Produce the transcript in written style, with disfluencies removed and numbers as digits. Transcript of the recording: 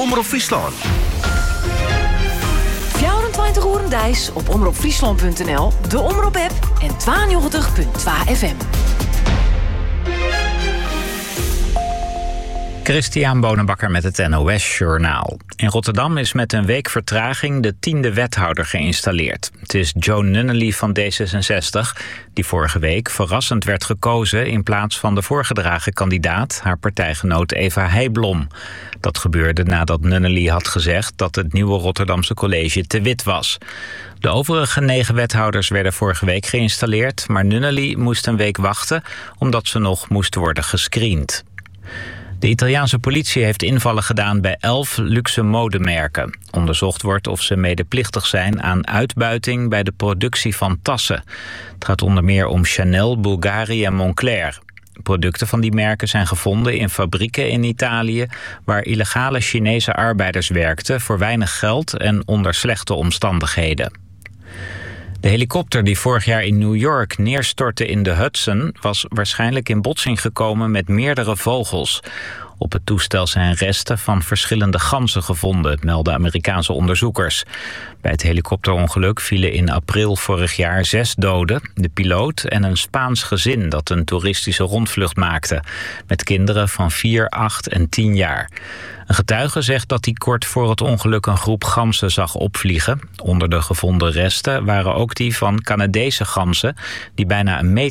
Omroep Friesland. 24 uur Dijs op omroepfriesland.nl, de Omroep-app en 92.2 FM. Christian Bonenbakker met het NOS Journaal. In Rotterdam is met een week vertraging de 10e wethouder geïnstalleerd. Het is Joe Nunnally van D66, die vorige week verrassend werd gekozen in plaats van de voorgedragen kandidaat, haar partijgenoot Eva Heijblom. Dat gebeurde nadat Nunnally had gezegd dat het nieuwe Rotterdamse college te wit was. De overige 9 wethouders werden vorige week geïnstalleerd, maar Nunnally moest een week wachten omdat ze nog moest worden gescreend. De Italiaanse politie heeft invallen gedaan bij 11 luxe modemerken. Onderzocht wordt of ze medeplichtig zijn aan uitbuiting bij de productie van tassen. Het gaat onder meer om Chanel, Bulgari en Moncler. Producten van die merken zijn gevonden in fabrieken in Italië, waar illegale Chinese arbeiders werkten voor weinig geld en onder slechte omstandigheden. De helikopter die vorig jaar in New York neerstortte in de Hudson was waarschijnlijk in botsing gekomen met meerdere vogels. Op het toestel zijn resten van verschillende ganzen gevonden, melden Amerikaanse onderzoekers. Bij het helikopterongeluk vielen in april vorig jaar 6 doden, de piloot en een Spaans gezin dat een toeristische rondvlucht maakte, met kinderen van 4, 8 en 10 jaar. Een getuige zegt dat hij kort voor het ongeluk een groep ganzen zag opvliegen. Onder de gevonden resten waren ook die van Canadese ganzen, die bijna een meter